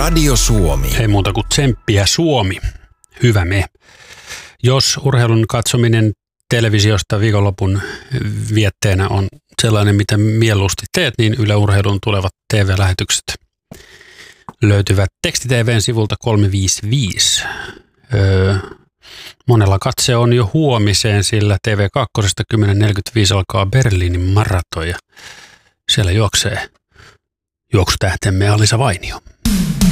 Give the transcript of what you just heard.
Radio Suomi. Ei muuta kuin tsemppiä Suomi. Hyvä me. Jos urheilun katsominen televisiosta viikonlopun vietteenä on sellainen, mitä mieluusti teet, niin Yle Urheilun tulevat TV-lähetykset löytyvät Teksti-TV:n sivulta 355. Monella katse on jo huomiseen, sillä TV2 10.45 alkaa Berliinin maraton ja siellä juoksee juoksutähtemme Alisa Vainio.